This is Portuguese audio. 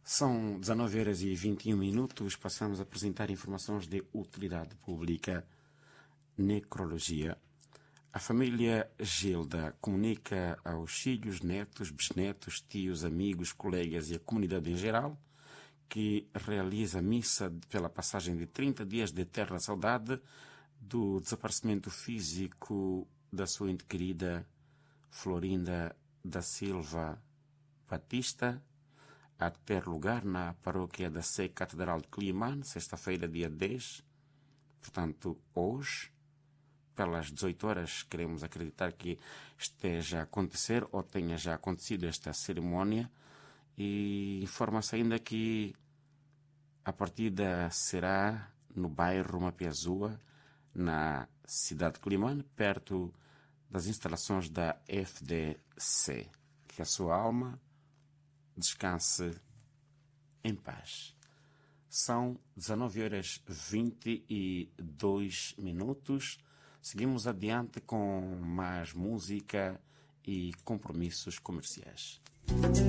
São 19 horas e 21 minutos. Passamos a apresentar informações de utilidade pública. Necrologia. A família Gilda comunica aos filhos, netos, bisnetos, tios, amigos, colegas e a comunidade em geral que realiza missa pela passagem de 30 dias de eterna saudade do desaparecimento físico da sua ente querida Florinda da Silva Batista, a ter lugar na paróquia da Sé Catedral de Climane, sexta-feira, dia 10, portanto, hoje, pelas 18 horas, queremos acreditar que esteja a acontecer ou tenha já acontecido esta cerimónia, e informa-se ainda que a partida será no bairro Mapiazua, na cidade de Climane, perto das instalações da FDC. Que a sua alma descanse em paz. São 19 horas 22 minutos. Seguimos adiante com mais música e compromissos comerciais.